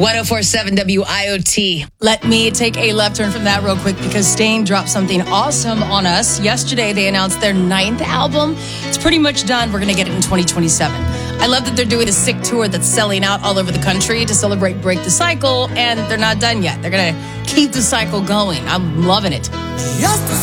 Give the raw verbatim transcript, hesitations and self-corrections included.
one oh four point seven W I O T. Let me take a left turn from that real quick because Stain dropped something awesome on us. Yesterday, they announced their ninth album. It's pretty much done. We're going to get it in twenty twenty-seven. I love that they're doing a sick tour that's selling out all over the country to celebrate Break the Cycle, and they're not done yet. They're going to keep the cycle going. I'm loving it.